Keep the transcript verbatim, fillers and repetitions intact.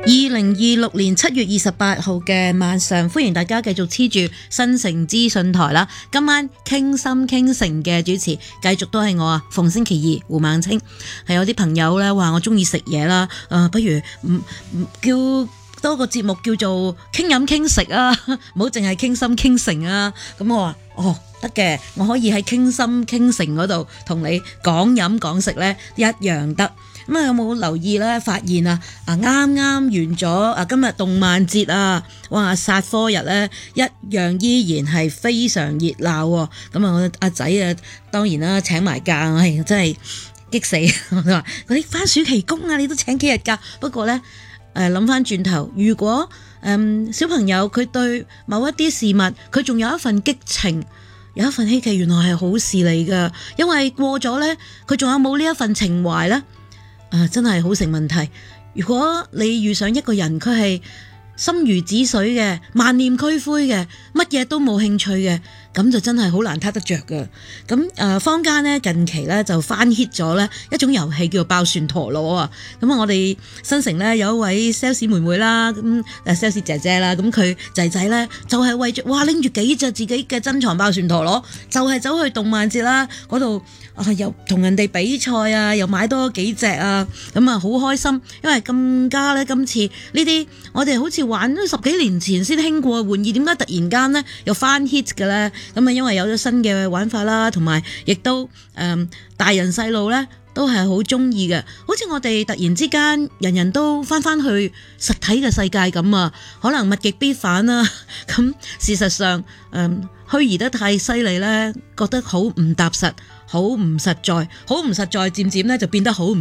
二零二六年七月二十八號嘅晚上，歡迎大家繼續黐住新城資訊台啦。今晚傾心傾城嘅主持繼續都係我啊，逢星期二胡孟青。係有啲朋友咧話我中意食嘢啦，誒、呃，不如唔唔叫多個節目叫做傾飲傾食啊，唔好淨係傾心傾城啊。咁我話哦，得嘅，我可以喺傾心傾城嗰度同你講飲講食咧一樣得。咁啊，有冇留意咧？發現啊，啊啱啱完咗啊，今日動漫節啊，哇！殺科日咧一樣依然係非常熱鬧喎。咁啊，我阿仔啊，當然啦，請埋假，唉，真係激死！我話嗰啲番暑期工啊，你都請幾日假？不過咧，誒諗翻轉頭，如果誒、嗯、小朋友佢對某一啲事物，佢仲有一份激情，有一份希冀，原來係好事嚟噶。因為過咗咧，佢仲有冇呢一份情懷咧？啊，真係好成問題。如果你遇上一個人，佢係心如止水嘅，萬念俱灰嘅，乜嘢都冇興趣嘅，咁就真係好難撻得着噶。咁誒、呃，坊間咧近期咧就翻 hit 咗咧一種遊戲叫做爆旋陀螺啊。咁啊，我哋新城咧有一位 sales 妹妹啦，咁誒 sales 姐姐啦，咁佢仔仔咧就係、是、為咗哇拎住幾隻自己嘅珍藏爆旋陀螺，就係、是、走去動漫節啦嗰度啊，又同人哋比賽啊，又買多幾隻啊，咁啊好開心，因為咁加咧今次呢啲我哋好似玩咗十幾年前先興過嘅玩意，點解突然間咧又翻 hit 嘅咧？咁啊，因為有咗新嘅玩法啦，同埋亦都誒、嗯、大人細路咧都係好中意嘅，好似我哋突然之間人人都翻翻去實體嘅世界咁啊，可能物極必反啦。咁事實上誒、嗯、虛擬得太犀利咧，覺得好唔踏實，好唔實在，好唔實在，漸漸咧就變得好唔